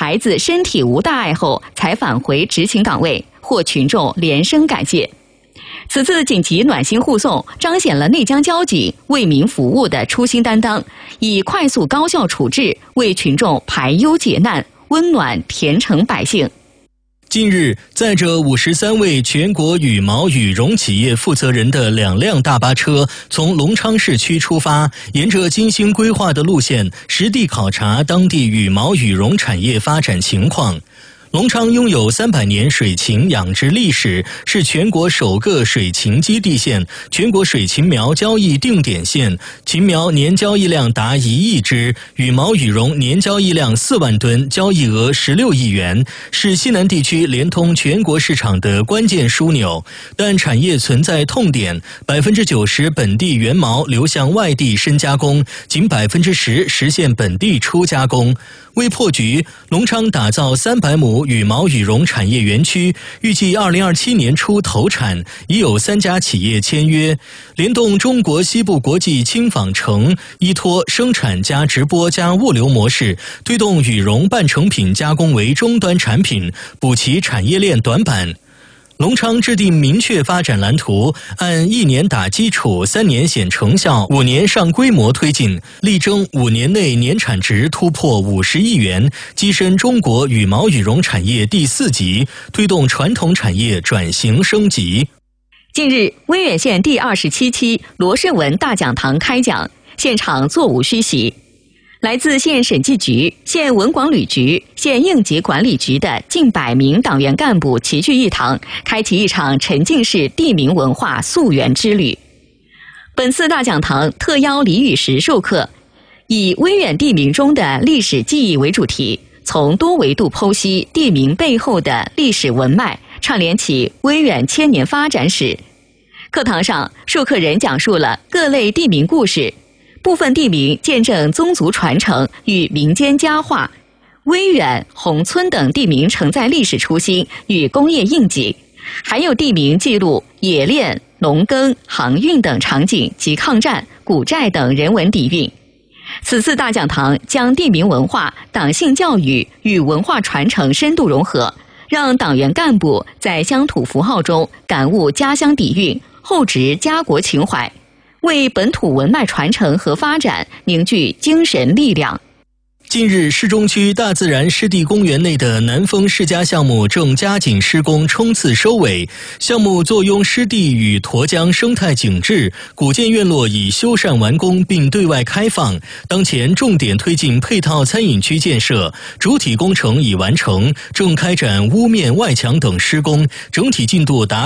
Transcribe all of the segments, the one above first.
孩子身体无大碍后才返回执勤岗位，获群众连声感谢。此次紧急暖心护送彰显了内江交警为民服务的初心担当，以快速高效处置为群众排忧解难，温暖田城百姓。 近日，载着53位全国羽毛羽绒企业负责人的2辆大巴车从隆昌市区出发，沿着精心规划的路线，实地考察当地羽毛羽绒产业发展情况。隆昌拥有300年水禽养殖历史，是全国首个水禽基地县，全国水禽苗交易定点县，禽苗年交易量达1亿只，羽毛羽绒年交易量4万吨，交易额16亿元，是西南地区连通全国市场的关键枢纽。但产业存在痛点，90%本地原毛流向外地深加工，仅10%实现本地初加工。为破局，隆昌打造300亩羽毛羽绒产业园区，预计2027年初投产，已有3家企业签约，联动中国西部国际轻纺城，依托生产加直播加物流模式，推动羽绒半成品加工为终端产品，补齐产业链短板。隆昌制定明确发展蓝图，按1年打基础，3年显成效，5年上规模推进，力争5年内年产值突破50亿元，跻身中国羽毛羽绒产业第4级，推动传统产业转型升级。 近日，威远县第27期罗胜文大讲堂开讲，现场座无虚席。来自县审计局、县文广旅局、县应急管理局的近100名党员干部齐聚一堂，开启一场沉浸式地名文化溯源之旅。本次大讲堂特邀李宇石授课，以威远地名中的历史记忆为主题，从多维度剖析地名背后的历史文脉，串联起威远1000年发展史。课堂上，授课人讲述了各类地名故事，部分地名见证宗族传承与民间佳话，威远、宏村等地名承载历史初心与工业印记，还有地名记录冶炼、农耕、航运等场景及抗战、古寨等人文底蕴。此次大讲堂将地名文化、党性教育与文化传承深度融合，让党员干部在乡土符号中感悟家乡底蕴，厚植家国情怀，为本土文脉传承和发展凝聚精神力量。 近日，市中区大自然湿地公园内的南丰世家项目正加紧施工冲刺收尾。项目坐拥湿地与沱江生态景致，古建院落已修缮完工并对外开放。当前重点推进配套餐饮区建设，主体工程已完成，正开展屋面、外墙等施工，整体进度达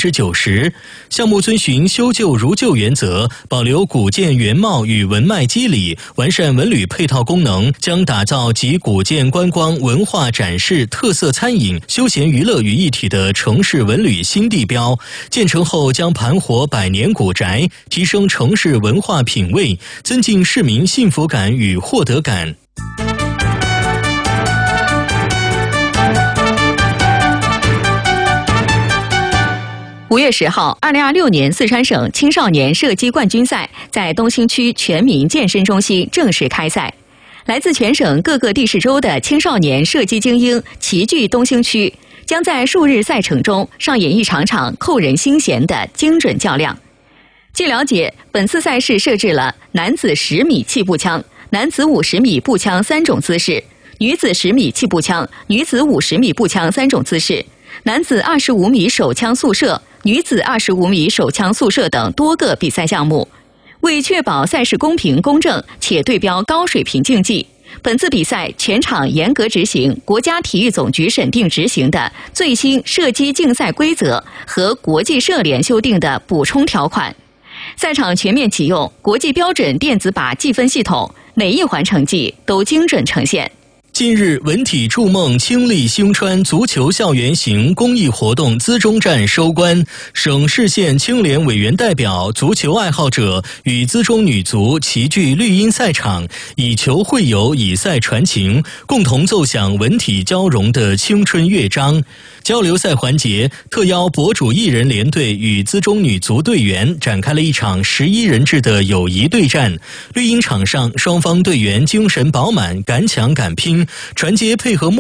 90%。项目遵循修旧如旧原则，保留古建原貌与文脉肌理，完善文旅配套功能，将打造集古建观光、文化展示、特色餐饮、休闲娱乐于一体的城市文旅新地标。建成后将盘活100年古宅，提升城市文化品味，增进市民幸福感与获得感。 5月10号，2026年四川省青少年射击冠军赛在东兴区全民健身中心正式开赛。来自全省各个地市州的青少年射击精英齐聚东兴区，将在数日赛程中上演一场场扣人心弦的精准较量。据了解，本次赛事设置了男子10米气步枪、男子50米步枪3种姿势，女子10米气步枪、女子50米步枪3种姿势，男子25米手枪速射、女子25米手枪速射等多个比赛项目。为确保赛事公平公正且对标高水平竞技，本次比赛全场严格执行国家体育总局审定执行的最新射击竞赛规则和国际射联修订的补充条款。赛场全面启用国际标准电子靶计分系统，每一环成绩都精准呈现。 近日，文体筑梦倾力兴川足球校园行公益活动资中站收官，省市县青联委员代表、足球爱好者与资中女足齐聚绿茵赛场，以球会友，以赛传情，共同奏响文体交融的青春乐章。交流赛环节，特邀博主艺人联队与资中女足队员展开了一场11人制的友谊对战。绿茵场上，双方队员精神饱满，敢抢敢拼，传接配合